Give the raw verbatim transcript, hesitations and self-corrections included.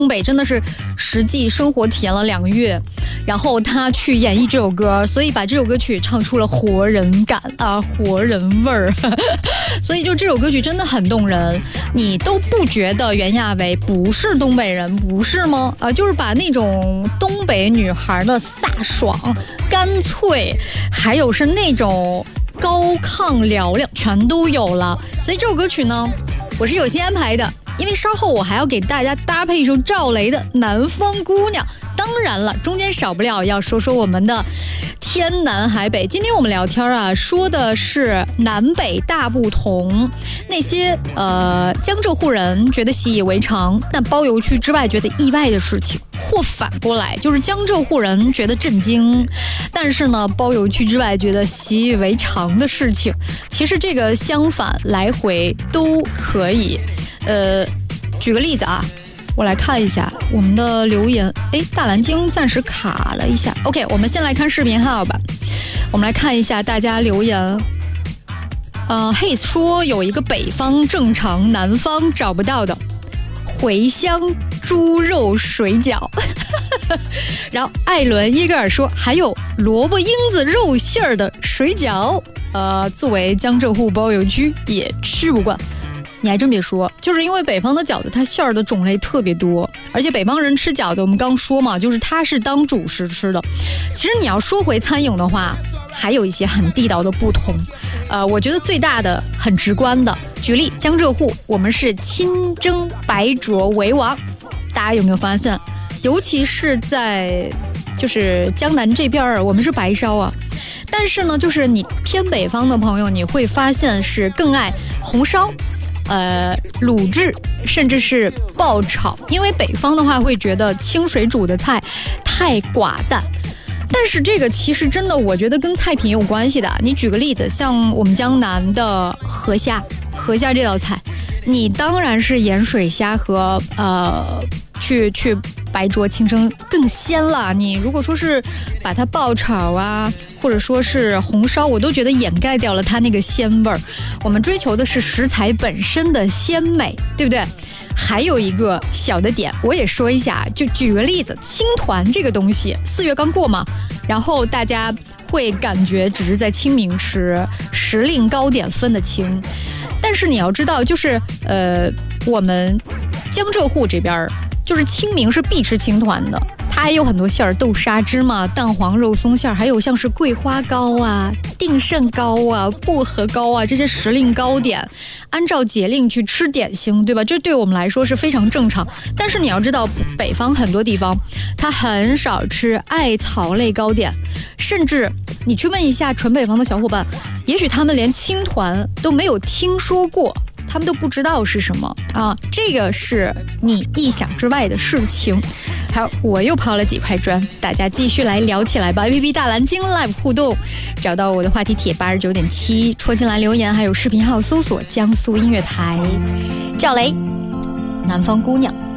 东北真的是实际生活体验了两个月，然后他去演绎这首歌，所以把这首歌曲唱出了活人感啊，活人味儿。所以就这首歌曲真的很动人，你都不觉得袁娅维不是东北人，不是吗？啊，就是把那种东北女孩的飒爽、干脆，还有是那种高亢嘹亮，全都有了。所以这首歌曲呢，我是有心安排的。因为稍后我还要给大家搭配一首赵雷的《南方姑娘》，当然了，中间少不了要说说我们的天南海北。今天我们聊天啊，说的是南北大不同，那些呃江浙沪人觉得习以为常，但包邮区之外觉得意外的事情，或反过来就是江浙沪人觉得震惊，但是呢包邮区之外觉得习以为常的事情，其实这个相反来回都可以。呃，举个例子啊，我来看一下我们的留言。哎，大蓝鲸暂时卡了一下。OK， 我们先来看视频号吧。我们来看一下大家留言。呃 ，Haze 说有一个北方正常，南方找不到的茴香猪肉水饺。然后艾伦耶格尔说还有萝卜缨子肉馅儿的水饺。呃，作为江浙沪包邮区也吃不惯。你还真别说，就是因为北方的饺子它馅儿的种类特别多，而且北方人吃饺子我们刚说嘛，就是它是当主食吃的。其实你要说回餐饮的话，还有一些很地道的不同。呃，我觉得最大的很直观的，举例江浙沪我们是清蒸白灼为王，大家有没有发现？尤其是在就是江南这边我们是白烧啊，但是呢就是你偏北方的朋友你会发现是更爱红烧，呃，卤制，甚至是爆炒，因为北方的话会觉得清水煮的菜太寡淡。但是这个其实真的我觉得跟菜品有关系的。你举个例子，像我们江南的河虾，河虾这道菜，你当然是盐水虾和呃去去白灼清蒸更鲜了。你如果说是把它爆炒啊，或者说是红烧，我都觉得掩盖掉了它那个鲜味儿。我们追求的是食材本身的鲜美，对不对？还有一个小的点我也说一下，就举个例子，青团这个东西四月刚过嘛，然后大家会感觉只是在清明吃，时令糕点分得清。但是你要知道，就是呃我们江浙沪这边就是清明是必吃青团的，它还有很多馅儿，豆沙芝麻、蛋黄肉松馅儿，还有像是桂花糕啊、定胜糕啊、薄荷糕啊这些时令糕点，按照节令去吃点心，对吧？这对我们来说是非常正常。但是你要知道，北方很多地方它很少吃艾草类糕点，甚至你去问一下纯北方的小伙伴，也许他们连青团都没有听说过，他们都不知道是什么啊，这个是你意想之外的事情。好，我又抛了几块砖，大家继续来聊起来吧。A P P 大蓝鲸 Live 互动，找到我的话题帖八十九点七，戳进来留言，还有视频号搜索江苏音乐台。赵雷，南方姑娘。